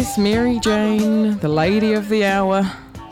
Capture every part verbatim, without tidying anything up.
yes, Mary Jane, the lady of the hour.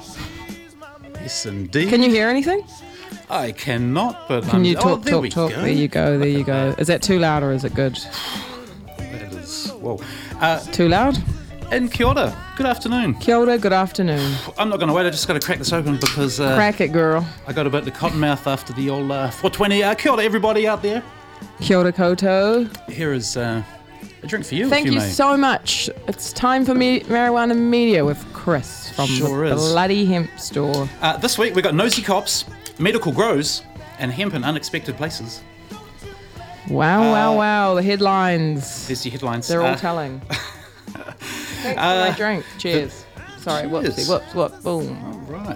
Yes, indeed. Can you hear anything? I cannot, but Can um, you talk, oh, there talk, we talk? go. There you go, there Look you at go. that. Is that too loud or is it good? That is, whoa. Uh, Too loud? and kia ora. Good afternoon. Kia ora, good afternoon. I'm not going to wait. I just got to crack this open because uh, Crack it, girl. I got a bit of cotton mouth after the old uh, four twenty. Uh, kia ora, everybody out there. Kia ora koto. Here is uh, a drink for you. Thank if you, you may. so much. It's time for me Marijuana Media with Chris from Sure the is. Bloody Hemp Store. Uh, this week we got Nosy Cops, Medical Grows, and Hemp in Unexpected Places. Wow, Uh, wow, wow. The headlines. There's your headlines. They're all Uh, telling. Thanks for uh, my drink. Cheers. Sorry, cheers. whoopsie, whoops, whoop, boom. All right.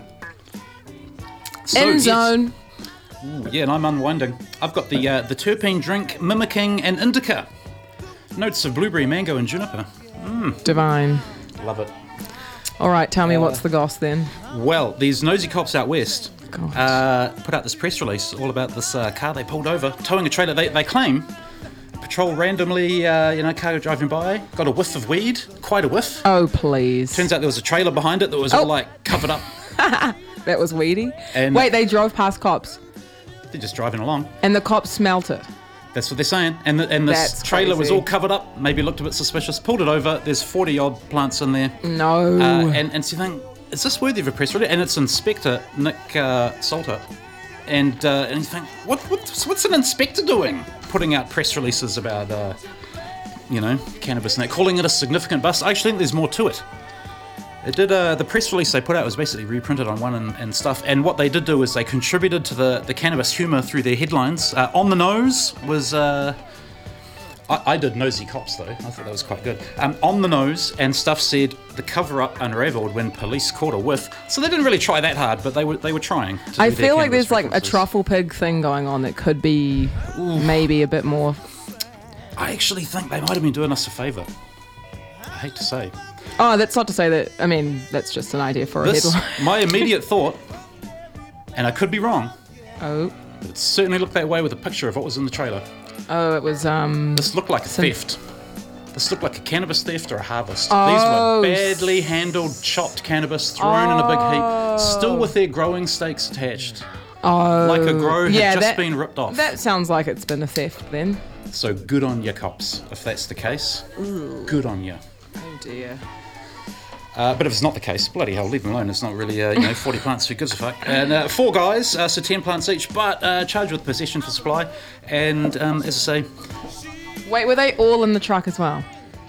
So, In yes. zone. Ooh, yeah, and I'm unwinding. I've got the uh, the terpene drink mimicking an indica. Notes of blueberry, mango, and juniper. Divine. Love it. All right, tell me what's the goss then? Well, these nosy cops out west God. uh, put out this press release all about this uh, car they pulled over, towing a trailer. They, they claim patrol randomly, uh, you know, car driving by, got a whiff of weed, quite a whiff. Oh, please. Turns out there was a trailer behind it that was Oh. all like covered up. That was weedy. And- Wait, they drove past cops They're just driving along. and the cops smelt it. That's what they're saying. And the, and this That's trailer was crazy. all covered up, maybe looked a bit suspicious, pulled it over. There's forty odd plants in there. No. Uh, and, and so you think, is this worthy of a press release? And it's Inspector Nick uh, Salter. And uh, and you think, what, what's, what's an inspector doing? Putting out press releases about, uh, you know, cannabis and that, calling it a significant bust. I actually think there's more to it. It did, uh, the press release they put out was basically reprinted on one and, and stuff. And what they did do is they contributed to the, the cannabis humour through their headlines. Uh, on the nose was... Uh, I, I did Nosy Cops though. I thought that was quite good. Um, on the nose and stuff said the cover-up unravelled when police caught a whiff. So they didn't really try that hard, but they were they were trying. To I do their feel like cannabis there's like a references. truffle pig thing going on that could be maybe a bit more. I actually think they might have been doing us a favour. I hate to say. Oh, that's not to say that. I mean, that's just an idea for a This, headline. my immediate thought, and I could be wrong, Oh, but it certainly looked that way with a picture of what was in the trailer. oh, it was um. This looked like a Some- theft. This looked like a cannabis theft or a harvest. Oh, These were badly handled, chopped cannabis thrown in a big heap, still with their growing stakes attached. Oh, Like a grow had yeah, just that, been ripped off. That sounds like it's been a theft then. So good on ya, cops, if that's the case. Good on ya. Oh dear. Uh, but if it's not the case, bloody hell, leave them alone. It's not really, uh, you know, forty plants, who gives a fuck. And uh, four guys, uh, so ten plants each, but uh, charged with possession for supply. And um, as I say, Wait, were they all in the truck as well?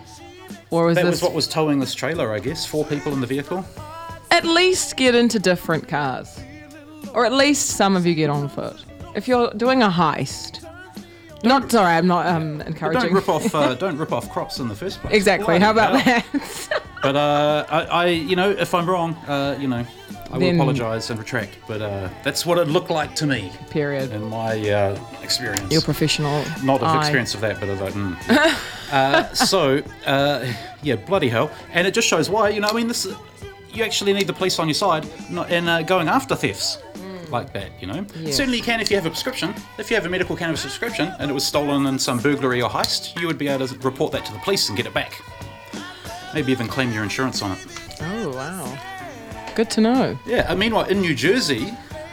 Or was that this was what was towing this trailer, I guess. Four people in the vehicle. at least get into different cars? Or at least some of you get on foot. If you're doing a heist. Not sorry, I'm not um, But encouraging. don't rip off, uh, don't rip off crops in the first place. Exactly. How about Bloody hell. that? But uh, I, I, you know, if I'm wrong, uh, you know, I will Then- apologise and retract. But uh, that's what it looked like to me Period. in my uh, experience. Your professional. Not of eye. experience of that, but of like, mm. uh, so, uh, yeah, bloody hell. And it just shows why, you know, I mean, this you actually need the police on your side not, and uh, going after thefts like that, you know. Yes. Certainly you can if you have a prescription. If you have a medical cannabis prescription and it was stolen in some burglary or heist, you would be able to report that to the police and get it back. Maybe even claim your insurance on it. Oh wow. Good to know. Yeah, uh, meanwhile, in New Jersey,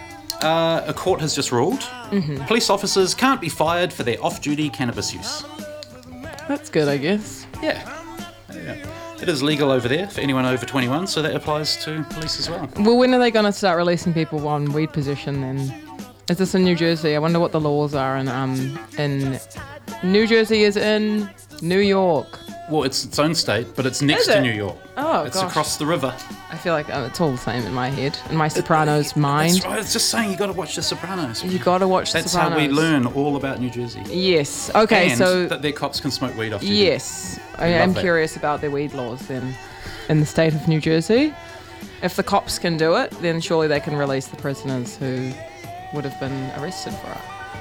uh, a court has just ruled Mm-hmm. police officers can't be fired for their off-duty cannabis use. That's good, I guess. Yeah. yeah. It is legal over there for anyone over twenty-one, so that applies to police as well. Well, when are they going to start releasing people on weed possession then? Is this in New Jersey? I wonder what the laws are in um in New Jersey is in New York. Well, it's its own state, but it's next Is to it? New York. Oh, It's gosh. across the river. I feel like uh, it's all the same in my head, in my Sopranos mind. That's right. It's just saying you got to watch The Sopranos. You got to watch That's Sopranos. how we learn all about New Jersey. Yes. Okay. and so that their cops can smoke weed off duty. yes, I Love am that. curious about their weed laws then in the state of New Jersey. If the cops can do it, then surely they can release the prisoners who would have been arrested for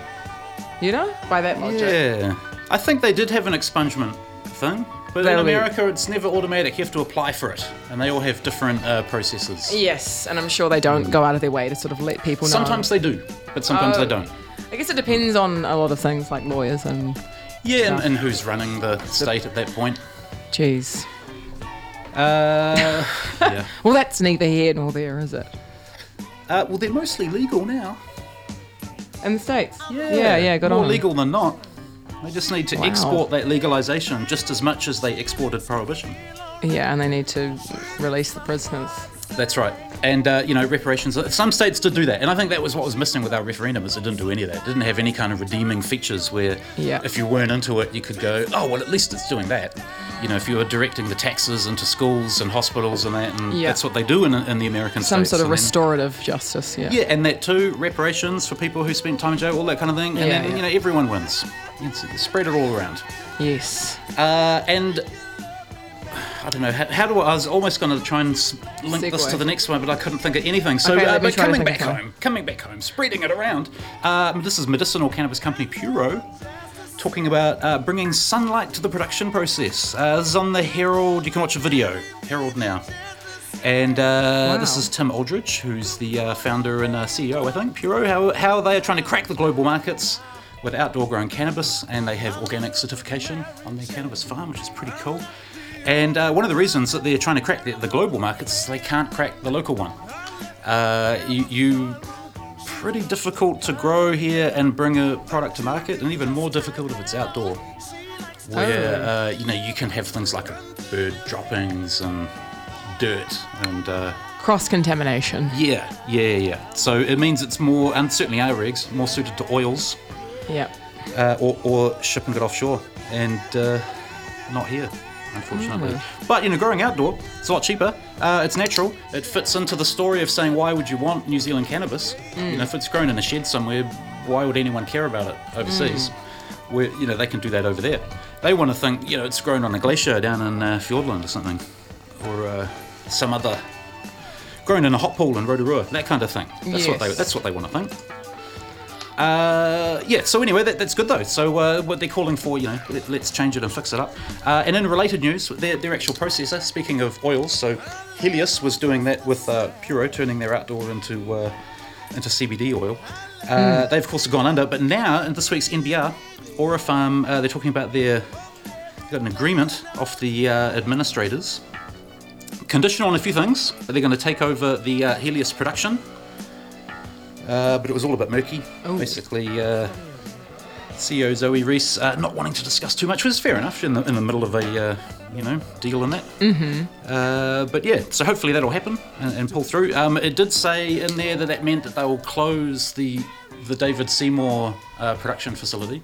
it. You know, by that logic. Yeah. I think they did have an expungement thing, but That'll in be- America it's never automatic. You have to apply for it, and they all have different uh, processes. Yes, and I'm sure they don't go out of their way to sort of let people know. Sometimes they do, but sometimes Oh. they don't. I guess it depends on a lot of things like lawyers and Yeah, and, stuff. and who's running the state at that point. Jeez. Uh, yeah. Well, that's neither here nor there, is it? Uh, well, they're mostly legal now. In the States? Yeah, Yeah, yeah, good More on 'em. legal than not. They just need to Wow. export that legalisation just as much as they exported prohibition. Yeah, and they need to release the prisoners. That's right. And, uh, you know, reparations, some states did do that. And I think that was what was missing with our referendum, is it didn't do any of that. It didn't have any kind of redeeming features where Yeah. if you weren't into it, you could go, oh, well, at least it's doing that. You know, if you were directing the taxes into schools and hospitals and that, and Yeah. that's what they do in, in the American Some states. sort of and then- restorative justice, yeah. Yeah, and that too, reparations for people who spent time in jail, all that kind of thing. And Yeah, then, yeah. you know, everyone wins. It's, spread it all around. Yes. Uh, and I don't know, how, how do I, I was almost going to try and s- link this Segue. to the next one, but I couldn't think of anything. So, Okay, uh, let me but try to coming think back of one. home, coming back home, spreading it around. Um, this is medicinal cannabis company Puro talking about uh, bringing sunlight to the production process. Uh, this is on the Herald. You can watch a video, Herald now. And uh, Wow. this is Tim Aldridge, who's the uh, founder and uh, C E O, I think, Puro. How, how they are trying to crack the global markets with outdoor grown cannabis, and they have organic certification on their cannabis farm, which is pretty cool. And uh, one of the reasons that they're trying to crack the, the global markets is they can't crack the local one. Uh, you, you pretty difficult to grow here and bring a product to market, and even more difficult if it's outdoor, where Oh. uh, you know you can have things like bird droppings and dirt and uh, Cross-contamination. yeah, yeah, yeah, yeah. So it means it's more, and certainly our eggs, more suited to oils Yeah. uh, or, or shipping it offshore, and uh, not here, unfortunately. But you know, growing outdoor, it's a lot cheaper. Uh, it's natural. It fits into the story of saying, why would you want New Zealand cannabis? You know, if it's grown in a shed somewhere, why would anyone care about it overseas? Where you know they can do that over there. They want to think, you know, it's grown on a glacier down in uh, Fiordland or something, or uh, some other. Grown in a hot pool in Rotorua, that kind of thing. That's what they. Yes. That's what they want to think. Uh, yeah. So anyway, that, that's good though. So uh, what they're calling for, you know, let, let's change it and fix it up. Uh, and in related news, their, their actual processor. Speaking of oils, so Helios was doing that with uh, Puro, turning their outdoor into uh, into C B D oil. Uh, They of course have gone under, but now in this week's N B R, Aura Farm, uh, they're talking about their got an agreement off the uh, administrators. Conditional on a few things, but they're going to take over the uh, Helios production. Uh, but it was all a bit murky. Oh. Basically, uh, C E O Zoe Reese uh, not wanting to discuss too much, which is fair enough in the in the middle of a uh, you know deal in that. Mm-hmm. Uh, but yeah, so hopefully that'll happen and, and pull through. Um, it did say in there that that meant that they will close the the David Seymour uh, production facility.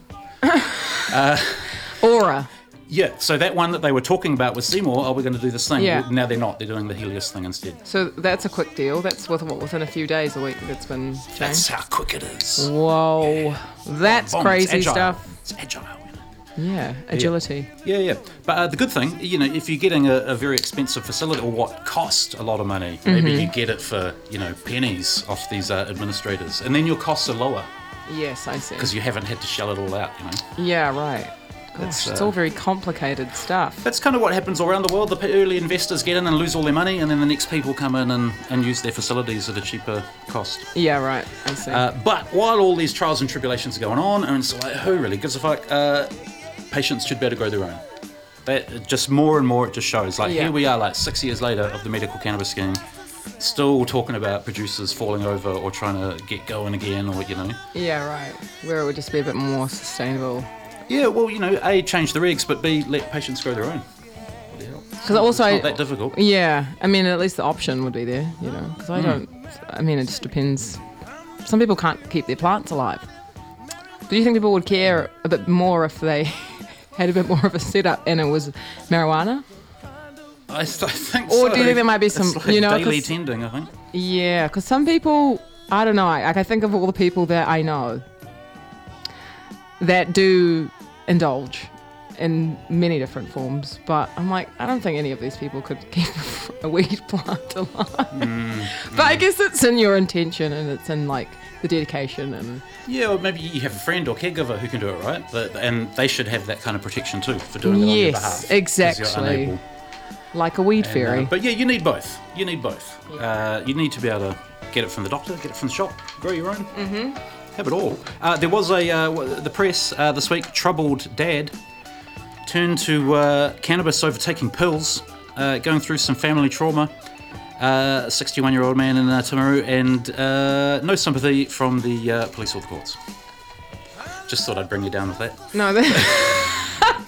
Aura. Yeah, so that one that they were talking about with Seymour, oh, we're going to do this thing. Yeah. Well, now they're not. They're doing the Helios thing instead. So that's a quick deal. That's with, what, within a few days, a week that's been changed. That's how quick it is. Whoa. That's Bomb, crazy it's agile. stuff. It's agile. You know? Yeah. Agility. Yeah, yeah. But uh, the good thing, you know, if you're getting a, a very expensive facility or what cost a lot of money, maybe Mm-hmm. you get it for, you know, pennies off these uh, administrators. And then your costs are lower Yes, I see. because you haven't had to shell it all out, you know. Yeah, right. Gosh, That's, it's uh, all very complicated stuff. That's kind of what happens all around the world. The p- early investors get in and lose all their money, and then the next people come in and, and use their facilities at a cheaper cost. Yeah, right. I see. Uh, but while all these trials and tribulations are going on, and it's like, who really gives a fuck? Uh, patients should be able to grow their own. That just more and more it just shows. Like Yeah. here we are, like six years later of the medical cannabis scheme, still talking about producers falling over or trying to get going again, or you know. yeah, right. Where it would just be a bit more sustainable. Yeah, well, you know, A, change the regs, but B, let patients grow their own. What the hell? Because also, It's I, not that difficult. yeah, I mean, at least the option would be there, you know. Because I don't. I mean, it just depends. Some people can't keep their plants alive. Do you think people would care a bit more if they had a bit more of a setup and it was marijuana? I, th- I think Or so. do you think there might be some, It's like you know, daily 'cause- tending, I think. Yeah, because some people, I don't know. I, I think of all the people that I know that do indulge in many different forms, but I'm like, I don't think any of these people could keep a weed plant alive. But I guess it's in your intention and it's in like the dedication and Yeah, or maybe you have a friend or caregiver who can do it, right? But, and they should have that kind of protection too for doing it on your Yes, behalf. 'cause you're exactly. unable. like a weed And, fairy. uh, but yeah, you need both. You need both. Uh, you need to be able to get it from the doctor, get it from the shop, grow your own. Mm-hmm. Have it all. Uh, there was a uh, w- the press uh, this week. Troubled dad turned to uh, cannabis overtaking pills uh, going through some family trauma. Uh, a sixty-one-year-old man in uh, Timaru, and uh, no sympathy from the uh, police or the courts. Just thought I'd bring you down with that. No, that...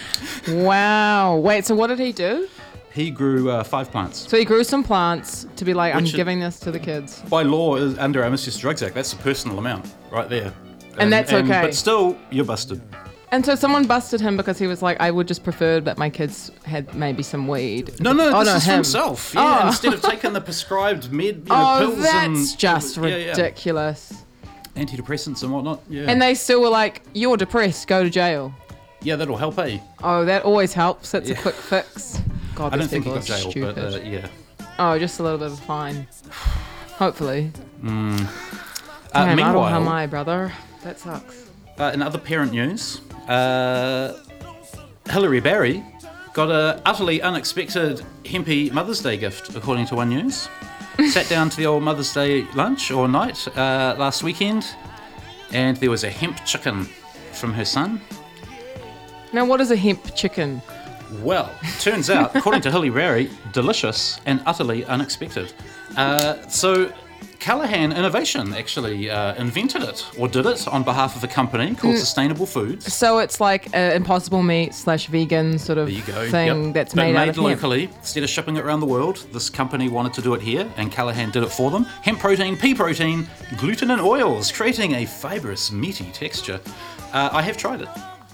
Wow. Wait, so what did he do? He grew uh, five plants. So he grew some plants to be like, I'm Which giving this to the kids. By law, is under our Misuse of Drugs Act, that's a personal amount right there. And that's okay. But still, you're busted. And so someone busted him because he was like, I would just prefer that my kids had maybe some weed. No, no, oh, this no, is for him. himself. Yeah, Oh. instead of taking the prescribed med, you know, Oh, pills that's and just yeah, yeah. ridiculous. antidepressants and whatnot. Yeah. And they still were like, you're depressed, go to jail. yeah, that'll help, eh? Oh, that always helps. That's Yeah. a quick fix. God, I these don't think he people got are jail, stupid. but uh, yeah. Oh, just a little bit of a fine. Hopefully. Uh, Damn, meanwhile, Aroha mai, brother. That sucks. uh, in other parent news, uh, Hilary Barry got a utterly unexpected hempy Mother's Day gift, according to One News. Sat down to the old Mother's Day lunch or night uh, last weekend, and there was a hemp chicken from her son. Now, what is a hemp chicken? Well, turns out, according to Hilary Barry, delicious and utterly unexpected. Uh, so, Callaghan Innovation actually uh, invented it, or did it, on behalf of a company called Sustainable Foods. So it's like an impossible meat slash vegan sort of There you go. thing Yep. that's but made, made out of hemp. locally. Instead of shipping it around the world, this company wanted to do it here, and Callaghan did it for them. Hemp protein, pea protein, gluten and oils, creating a fibrous, meaty texture. Uh, I have tried it.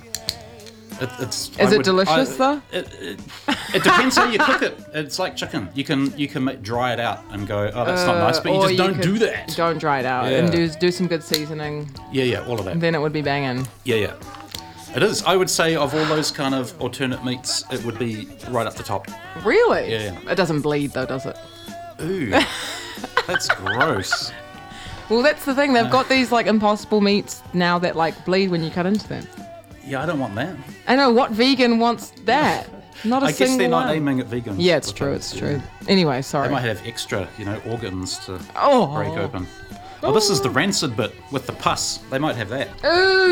It, it's, Is I it would- delicious, I- though? It, it, it depends how you cook it. It's like chicken. You can you can make, dry it out and go, oh, that's not nice, but you Uh, Or just don't could- do that. Don't dry it out and Yeah. do do some good seasoning. Yeah, yeah, all of that. Then it would be banging. Yeah, yeah. It is. I would say of all those kind of alternate meats, it would be right up the top. Really? Yeah, yeah. It doesn't bleed though, does it? Ooh, that's gross. Well, that's the thing. They've got these like impossible meats now that like bleed when you cut into them. Yeah, I don't want that. I know what vegan wants that. Not a I guess single they're not one. aiming at vegans. Yeah, it's which true. I- It's true. Anyway, sorry. They might have extra, you know, organs to Oh. break open. Oh, this is the rancid bit with the pus. They might have that. Ooh,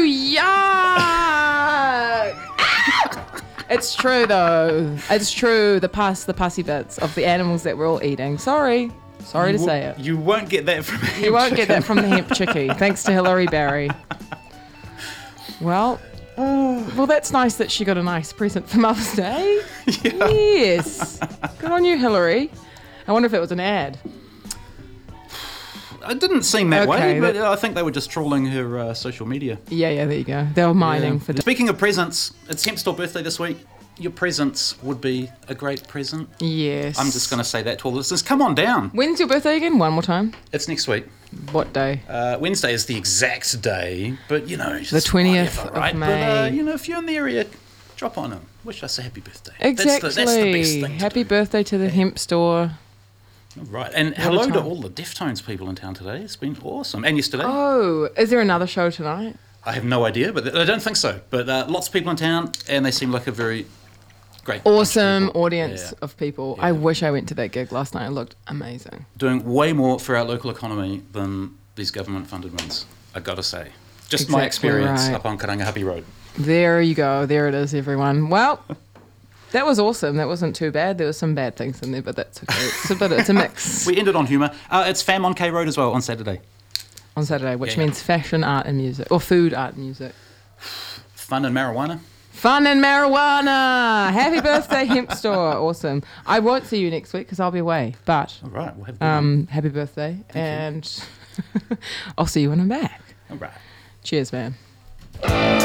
yuck! It's true though. It's true. The pus, the pussy bits of the animals that we're all eating. Sorry. Sorry to You say wo- it. You won't get that from You won't get that from the hemp chickie. Thanks to Hilary Barry. Well, well, that's nice that she got a nice present for Mother's Day. Yeah. Yes. Good on you, Hilary. I wonder if it was an ad. It didn't seem that way, Okay, but that- uh, I think they were just trawling her uh, social media. Yeah, yeah, there you go. They were mining Yeah. for. Speaking of presents, it's Hemp Store birthday this week. Your presents would be a great present. Yes. I'm just going to say that to all the listeners. Come on down. When's your birthday again? One more time. It's next week. What day? Uh, Wednesday is the exact day, but you know, just The twentieth whatever, of right? But, uh, May. you know, if you're in the area, drop on them. Wish us a happy birthday. Exactly. That's the, that's the best thing. Happy to birthday to the hemp store. do. Right, and a hello to time. all the Deftones people in town today. It's been awesome, and yesterday. Oh, is there another show tonight? I have no idea, but I don't think so. But uh, lots of people in town, and they seem like a very great, bunch of Awesome people. audience Yeah. of people. Yeah. I wish I went to that gig last night. It looked amazing. Doing way more for our local economy than these government-funded ones. I gotta say, just my Exactly experience right. up on Karangahape Road. There you go. There it is, everyone. Well, that was awesome. That wasn't too bad. There was some bad things in there, but that's okay. It's a bit. It's a mix We ended on humour. Uh, it's Fam on K Road as well on Saturday. on Saturday, which Yeah, yeah. means fashion, art, and music, or food, art, and music. Fun and marijuana. Fun and marijuana. Happy birthday, Hemp Store. Awesome. I won't see you next week because I'll be away. But All right, we'll have a good one. um, happy birthday, and I'll see you when I'm back. All right. Cheers, man.